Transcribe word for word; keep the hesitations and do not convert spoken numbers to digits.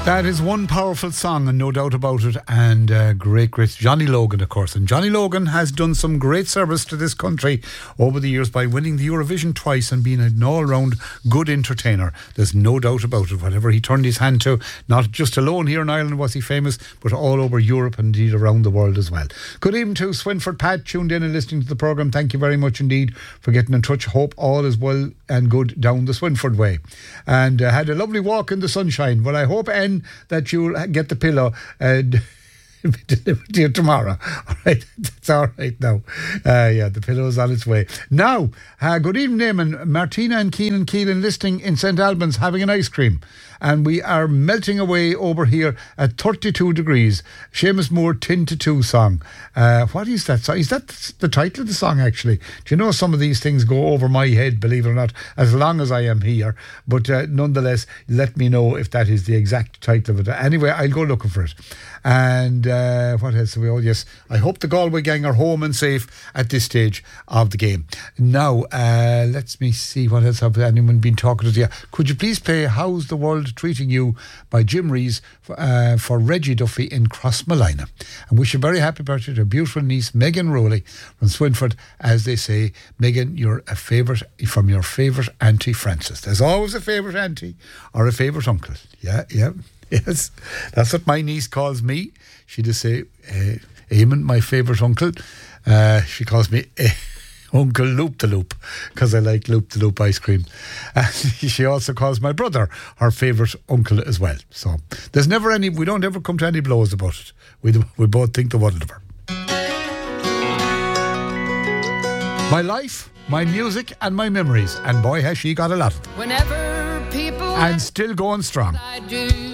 That is one powerful song, and no doubt about it, and uh, great, great Johnny Logan, of course. And Johnny Logan has done some great service to this country over the years by winning the Eurovision twice and being an all-round good entertainer. There's no doubt about it. Whatever he turned his hand to, not just alone here in Ireland was he famous, but all over Europe and indeed around the world as well. Good evening to Swinford Pat, tuned in and listening to the programme. Thank you very much indeed for getting in touch. Hope all is well and good down the Swinford way. And uh, had a lovely walk in the sunshine. Well, I hope, N, that you'll get the pillow and delivered to you tomorrow. All right, it's all right now. Uh, yeah, the pillow is on its way. Now, uh, good evening, Eamon. Martina and Keenan Keelan listening in Saint Albans having an ice cream. And we are melting away over here at thirty-two degrees. Seamus Moore, ten to two song. Uh, what is that song? Is that the title of the song, actually? Do you know some of these things go over my head, believe it or not, as long as I am here. But uh, nonetheless, let me know if that is the exact title of it. Anyway, I'll go looking for it. And uh, what else have we? Oh, yes. I hope the Galway gang are home and safe at this stage of the game. Now, uh, let me see. What else have anyone been talking to you? Could you please play How's the World Treating You by Jim Rees for, uh, for Reggie Duffy in Crossmalina. And wish you a very happy birthday to a beautiful niece, Megan Rowley from Swinford. As they say, Megan, you're a favourite from your favourite Auntie Frances. There's always a favourite auntie or a favourite uncle. Yeah, yeah. Yes, that's what my niece calls me. She just say, uh, Eamon, my favourite uncle. Uh, she calls me uh, Uncle Loop the Loop because I like Loop the Loop ice cream. And she also calls my brother her favourite uncle as well. So there's never any, we don't ever come to any blows about it. We, we both think the one of her. My life, my music and my memories. And boy, has she got a lot of them. Whenever people and still going strong.